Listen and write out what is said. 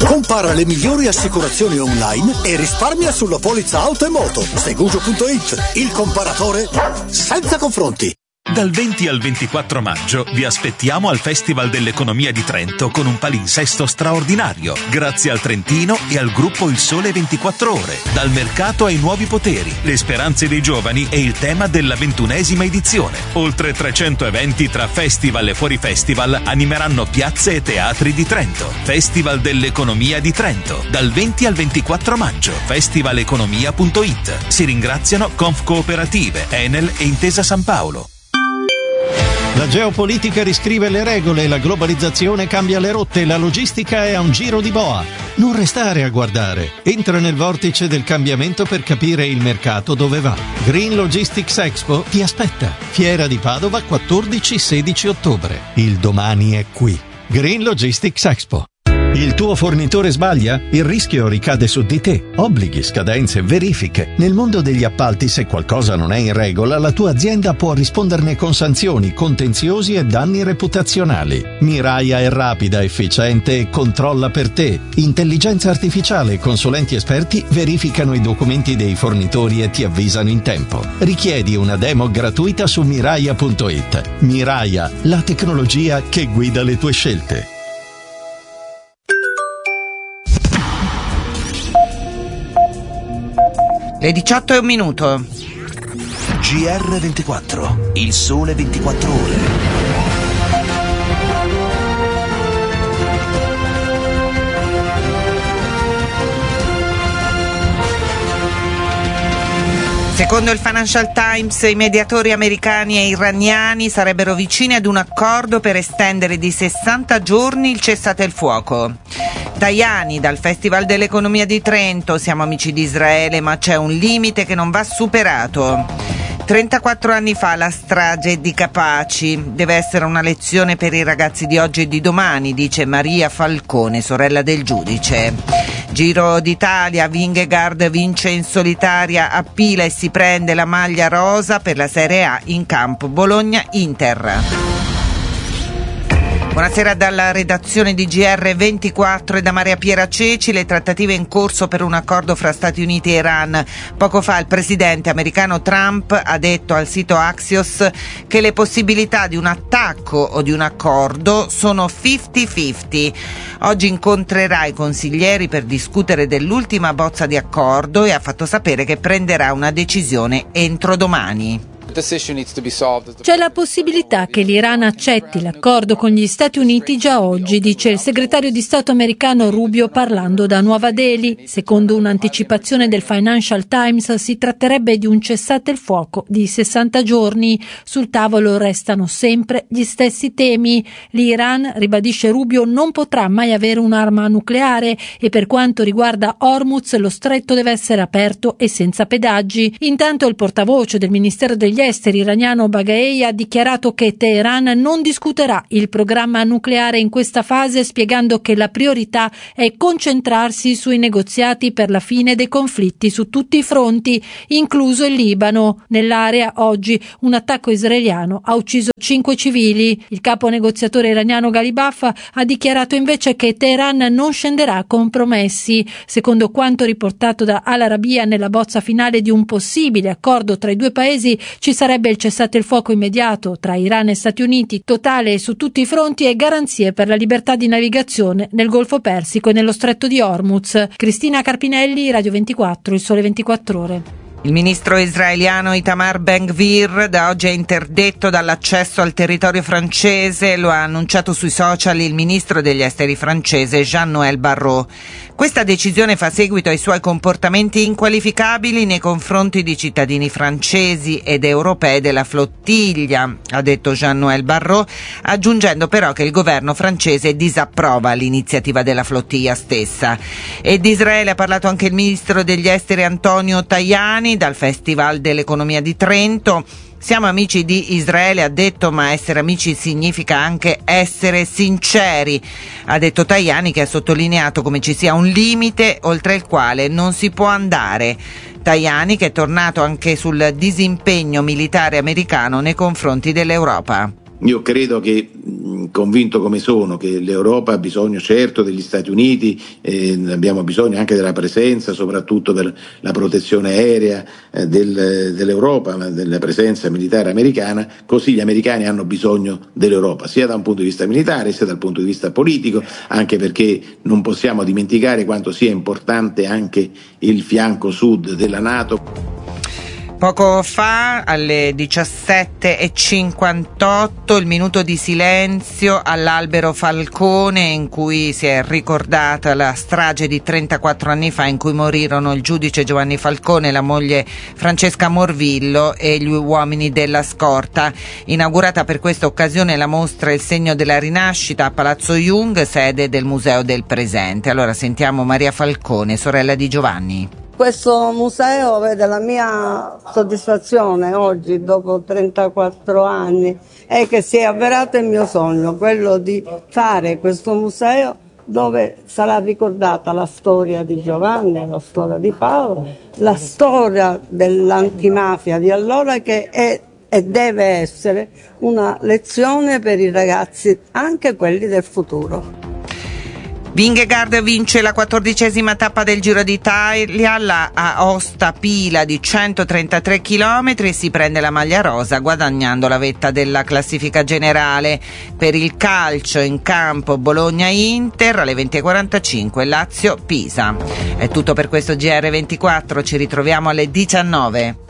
Compara le migliori assicurazioni online e risparmia sulla polizza auto e moto. Segugio.it, il comparatore senza confronti. Dal 20 al 24 maggio vi aspettiamo al Festival dell'Economia di Trento con un palinsesto straordinario, grazie al Trentino e al gruppo Il Sole 24 Ore. Dal mercato ai nuovi poteri, le speranze dei giovani e il tema della 21ª edizione. Oltre 300 eventi tra festival e fuori festival animeranno piazze e teatri di Trento. Festival dell'Economia di Trento, dal 20 al 24 maggio. Festivaleconomia.it. Si ringraziano Conf Cooperative, Enel e Intesa San Paolo. La geopolitica riscrive le regole, la globalizzazione cambia le rotte, la logistica è a un giro di boa. Non restare a guardare. Entra nel vortice del cambiamento per capire il mercato dove va. Green Logistics Expo ti aspetta. Fiera di Padova 14-16 ottobre. Il domani è qui. Green Logistics Expo. Il tuo fornitore sbaglia? Il rischio ricade su di te. Obblighi, scadenze, verifiche. Nel mondo degli appalti, se qualcosa non è in regola, la tua azienda può risponderne con sanzioni, contenziosi e danni reputazionali. Miraia è rapida, efficiente e controlla per te. Intelligenza artificiale e consulenti esperti verificano i documenti dei fornitori e ti avvisano in tempo. Richiedi una demo gratuita su Miraia.it. Miraia, la tecnologia che guida le tue scelte. Le 18 e un minuto. GR24, il sole 24 ore. Secondo il Financial Times, i mediatori americani e iraniani sarebbero vicini ad un accordo per estendere di 60 giorni il cessate il fuoco. Tajani dal Festival dell'Economia di Trento: siamo amici di Israele, ma c'è un limite che non va superato. 34 anni fa la strage di Capaci. Deve essere una lezione per i ragazzi di oggi e di domani, dice Maria Falcone, sorella del giudice. Giro d'Italia, Vingegaard vince in solitaria a Pila e si prende la maglia rosa per la Serie A in campo Bologna-Inter. Buonasera dalla redazione di GR24 e da Maria Piera Ceci. Le trattative in corso per un accordo fra Stati Uniti e Iran. Poco fa il presidente americano Trump ha detto al sito Axios che le possibilità di un attacco o di un accordo sono 50-50. Oggi incontrerà i consiglieri per discutere dell'ultima bozza di accordo e ha fatto sapere che prenderà una decisione entro domani. C'è la possibilità che l'Iran accetti l'accordo con gli Stati Uniti già oggi, dice il segretario di Stato americano Rubio parlando da Nuova Delhi. Secondo un'anticipazione del Financial Times si tratterebbe di un cessate il fuoco di 60 giorni. Sul tavolo restano sempre gli stessi temi. L'Iran, ribadisce Rubio, non potrà mai avere un'arma nucleare e per quanto riguarda Hormuz lo stretto deve essere aperto e senza pedaggi. Intanto il portavoce del Ministero degli Esteri iraniano Baghei ha dichiarato che Teheran non discuterà il programma nucleare in questa fase, spiegando che la priorità è concentrarsi sui negoziati per la fine dei conflitti su tutti i fronti, incluso il Libano. Nell'area oggi un attacco israeliano ha ucciso 5 civili. Il capo negoziatore iraniano Ghalibaf ha dichiarato invece che Teheran non scenderà a compromessi. Secondo quanto riportato da Al Arabiya, nella bozza finale di un possibile accordo tra i due paesi ci sarebbe il cessate il fuoco immediato tra Iran e Stati Uniti, totale su tutti i fronti, e garanzie per la libertà di navigazione nel Golfo Persico e nello Stretto di Hormuz. Cristina Carpinelli, Radio 24, il Sole 24 Ore. Il ministro israeliano Itamar Ben-Gvir da oggi è interdetto dall'accesso al territorio francese, lo ha annunciato sui social il ministro degli esteri francese Jean-Noël Barrot. Questa decisione fa seguito ai suoi comportamenti inqualificabili nei confronti di cittadini francesi ed europei della flottiglia, ha detto Jean-Noël Barrot, aggiungendo però che il governo francese disapprova l'iniziativa della flottiglia stessa. E di Israele ha parlato anche il ministro degli esteri Antonio Tajani dal Festival dell'Economia di Trento. Siamo amici di Israele, ha detto, ma essere amici significa anche essere sinceri, ha detto Tajani, che ha sottolineato come ci sia un limite oltre il quale non si può andare. Tajani che è tornato anche sul disimpegno militare americano nei confronti dell'Europa. Io credo che, convinto come sono, che l'Europa ha bisogno certo degli Stati Uniti, abbiamo bisogno anche della presenza, soprattutto per la protezione aerea dell'Europa, della presenza militare americana, così gli americani hanno bisogno dell'Europa, sia da un punto di vista militare sia dal punto di vista politico, anche perché non possiamo dimenticare quanto sia importante anche il fianco sud della NATO. Poco fa, alle 17:58, il minuto di silenzio all'Albero Falcone, in cui si è ricordata la strage di 34 anni fa in cui morirono il giudice Giovanni Falcone, la moglie Francesca Morvillo e gli uomini della scorta. Inaugurata per questa occasione la mostra Il segno della rinascita a Palazzo Jung, sede del Museo del Presente. Allora sentiamo Maria Falcone, sorella di Giovanni. Questo museo vede la mia soddisfazione oggi, dopo 34 anni, è che si è avverato il mio sogno, quello di fare questo museo dove sarà ricordata la storia di Giovanni, la storia di Paolo, la storia dell'antimafia di allora, che è e deve essere una lezione per i ragazzi, anche quelli del futuro. Vingegaard vince la 14ª tappa del Giro d'Italia, la Aosta Pila di 133 km, e si prende la maglia rosa guadagnando la vetta della classifica generale. Per il calcio in campo Bologna-Inter alle 20:45, Lazio-Pisa. È tutto per questo GR24, ci ritroviamo alle 19.